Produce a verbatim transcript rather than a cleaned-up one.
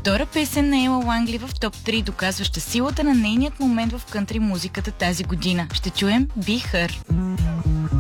Втора песен на Ела Лангли в топ три, доказваща силата на нейният момент в кънтри музиката тази година. Ще чуем Be Her.